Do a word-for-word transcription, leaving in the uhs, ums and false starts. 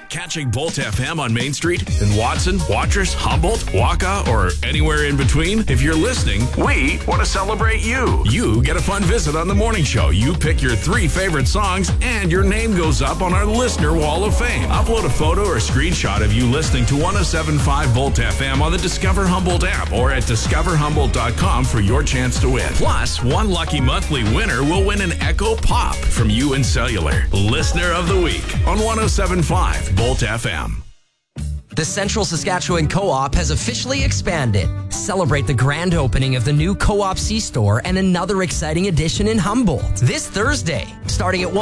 Catching Bolt F M on Main Street in Watson, Watrous, Humboldt, Waka, or anywhere in between? If you're listening, we want to celebrate you. You get a fun visit on the morning show. You pick your three favorite songs, and your name goes up on our Listener Wall of Fame. Upload a photo or screenshot of you listening to one oh seven point five Bolt F M on the Discover Humboldt app or at discover humboldt dot com for your chance to win. Plus, one lucky monthly winner will win an Echo Pop from U N Cellular. Listener of the Week on one oh seven point five Bolt F M. The Central Saskatchewan Co-op has officially expanded. Celebrate the grand opening of the new Co-op C-Store and another exciting addition in Humboldt this Thursday, starting at one.